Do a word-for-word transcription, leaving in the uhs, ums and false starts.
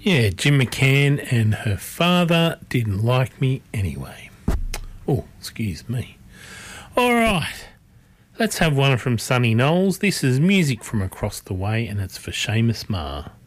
Yeah, Jim McCann and her father didn't like me anyway. Oh, excuse me. All right, let's have one from Sonny Knowles. This is music from across the way, and it's for Seamus Marr.